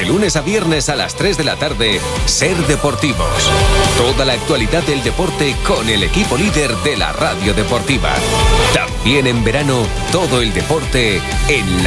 lunes a viernes a las 3 de la tarde, Ser Deportivos. Toda la actualidad del deporte con el equipo líder de la radio deportiva. También en verano, todo el deporte en la